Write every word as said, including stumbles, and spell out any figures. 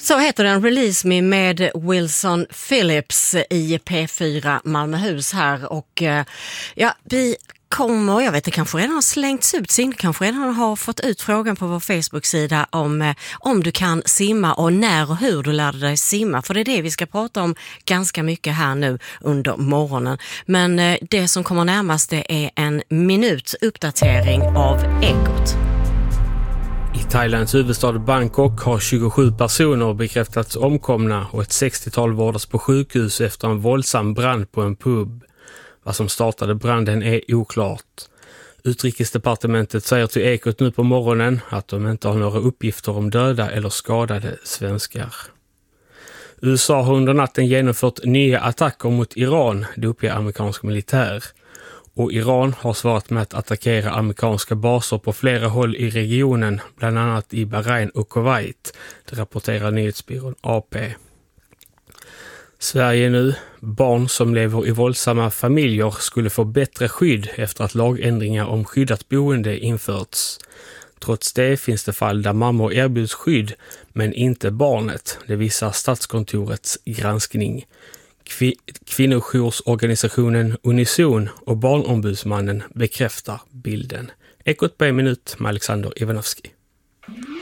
Så heter den, Release Me med Wilson Phillips i P fyra Malmöhus här. Och ja, vi kommer, jag vet det kanske redan har slängts ut sin, kanske redan har fått ut frågan på vår Facebook-sida om, om du kan simma och när och hur du lärde dig simma. För det är det vi ska prata om ganska mycket här nu under morgonen. Men det som kommer närmast det är en minuts uppdatering av Ekot. I Thailands huvudstad Bangkok har tjugosju personer bekräftats omkomna och ett sextiotal vårdas på sjukhus efter en våldsam brand på en pub. Vad som startade branden är oklart. Utrikesdepartementet säger till Ekot nu på morgonen att de inte har några uppgifter om döda eller skadade svenskar. U S A har under natten genomfört nya attacker mot Iran, det uppger amerikansk militär. Och Iran har svarat med att attackera amerikanska baser på flera håll i regionen, bland annat i Bahrain och Kuwait, det rapporterar nyhetsbyrån A P. Sverige nu, barn som lever i våldsamma familjer skulle få bättre skydd efter att lagändringar om skyddat boende införts. Trots det finns det fall där mammor erbjuds skydd, men inte barnet, det visar Statskontorets granskning. Kvinnojoursorganisationen Unison och Barnombudsmannen bekräftar bilden. Ekot på en minut med Alexander Ivanovski.